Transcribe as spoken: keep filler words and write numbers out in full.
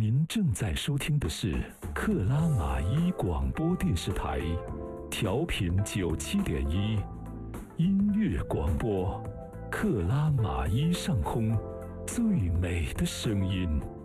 您正在收听的是克拉玛依广播电视台，调频九七点一，音乐广播，克拉玛依上空最美的声音。